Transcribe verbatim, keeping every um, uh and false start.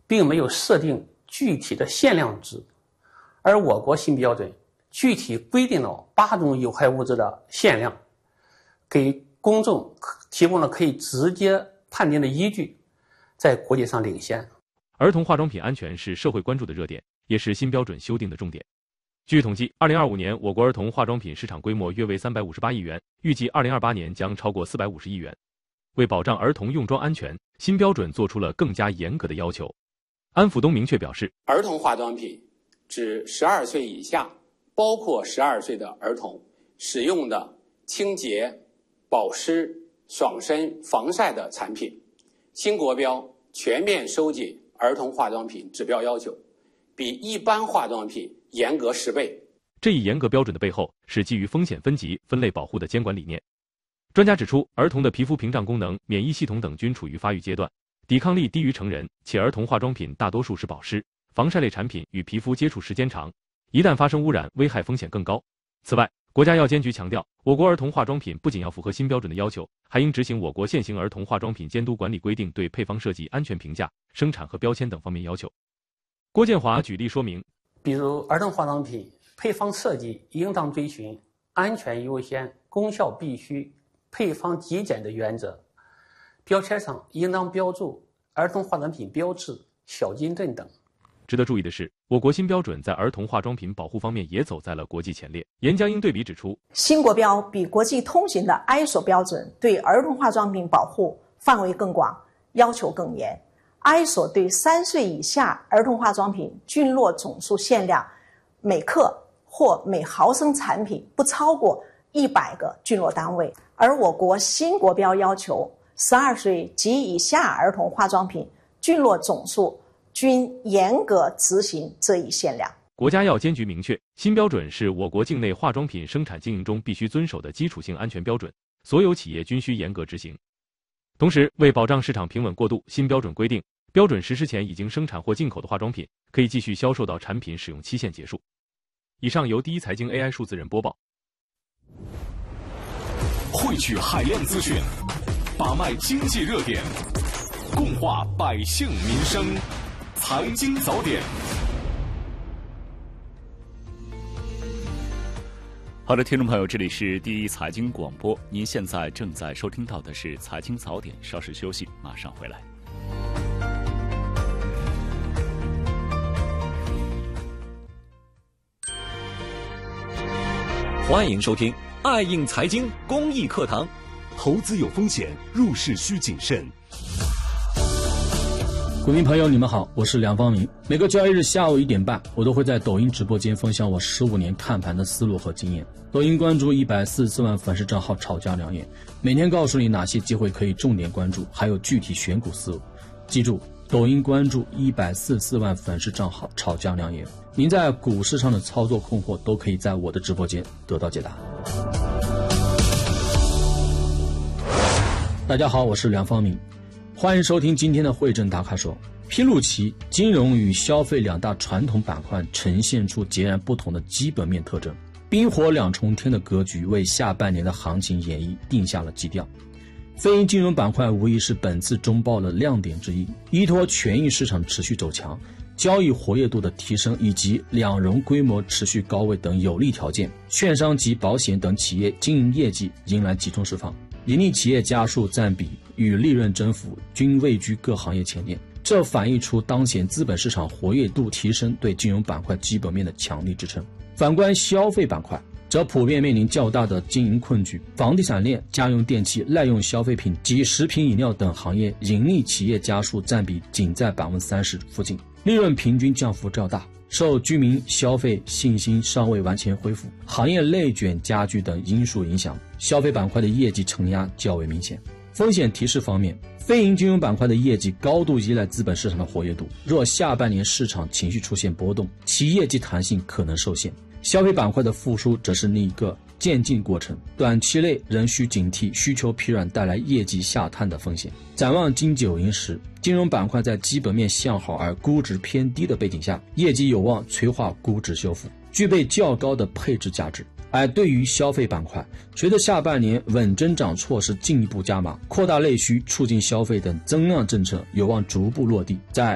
并没有设定具体的限量值，而我国新标准具体规定了八种有害物质的限量，给公众提供了可以直接判定的依据，在国际上领先。 儿童化妆品安全是社会关注的热点，也是新标准修订的重点。据统计，二零二五年我国儿童化妆品市场规模约为三百五十八亿元，预计二零二八年将超过四百五十亿元。为保障儿童用妆安全，新标准做出了更加严格的要求。安辅东明确表示， 儿童化妆品指十二岁以下，包括十二岁的儿童使用的清洁、保湿、爽身、防晒的产品。新国标全面收紧儿童化妆品指标要求，比一般化妆品严格十倍。 这一严格标准的背后是基于风险分级、分类保护的监管理念。专家指出，儿童的皮肤屏障功能、免疫系统等均处于发育阶段，抵抗力低于成人，且儿童化妆品大多数是保湿、防晒类产品，与皮肤接触时间长，一旦发生污染，危害风险更高。此外，国家药监局强调，我国儿童化妆品不仅要符合新标准的要求，还应执行我国现行儿童化妆品监督管理规定对配方设计、安全评价、生产和标签等方面要求。郭建华举例说明， 比如儿童化妆品配方设计应当遵循安全优先、功效必须、配方极简的原则，标签上应当标注儿童化妆品标志、小金镇等。 值得注意的是，我国新标准在儿童化妆品保护方面也走在了国际前列。严江英对比指出， 新国标比国际通行的 I S O 标准对儿童化妆品保护范围更广，要求更严。I S O 对三岁以下儿童化妆品菌落总数限量每克或每毫升产品不超过一百个菌落单位，而我国新国标要求十二岁及以下儿童化妆品菌落总数均严格执行这一限量。 国家药监局明确，新标准是我国境内化妆品生产经营中必须遵守的基础性安全标准，所有企业均需严格执行。同时，为保障市场平稳过渡，新标准规定，标准实施前已经生产或进口的化妆品可以继续销售到产品使用期限结束。以上由第一财经 A I 数字人播报。 汇聚海量资讯，把脉经济热点，共话百姓民生。财经早点。 好的，听众朋友，这里是第一财经广播，您现在正在收听到的是财经早点，稍事休息，马上回来。 欢迎收听爱应财经公益课堂。 投资有风险，入市需谨慎。 股民朋友，你们好，我是梁方明。每个交易日下午一点半，我都会在抖音直播间分享我十五年看盘的思路和经验。抖音关注一百四十四万粉丝账号炒家良言，每天告诉你哪些机会可以重点关注，还有具体选股思路。记住，抖音关注一百四十四万粉丝账号炒家良言，您在股市上的操作困惑都可以在我的直播间得到解答。大家好，我是梁方明。欢迎收听今天的汇证大咖说。披露期金融与消费两大传统板块呈现出截然不同的基本面特征，冰火两重天的格局为下半年的行情演绎定下了基调。非银金融板块无疑是本次中报的亮点之一，依托权益市场持续走强、交易活跃度的提升以及两融规模持续高位等有利条件，券商及保险等企业经营业绩迎来集中释放，盈利企业家数占比与利润增幅均位居各行业前列，这反映出当前资本市场活跃度提升对金融板块基本面的强力支撑。反观消费板块，则普遍面临较大的经营困局，房地产链、家用电器、耐用消费品及食品饮料等行业盈利企业家数占比仅在 百分之三十 附近，利润平均降幅较大。受居民消费信心尚未完全恢复、行业内卷加剧等因素影响，消费板块的业绩承压较为明显。风险提示方面，非银金融板块的业绩高度依赖资本市场的活跃度，若下半年市场情绪出现波动，其业绩弹性可能受限。消费板块的复苏则是另一个渐进过程，短期内仍需警惕需求疲软带来业绩下探的风险。展望金九银十，金融板块在基本面向好而估值偏低的背景下，业绩有望催化估值修复，具备较高的配置价值。而对于消费板块，随着下半年稳增长措施进一步加码，扩大内需、促进消费等增量政策有望逐步落地，在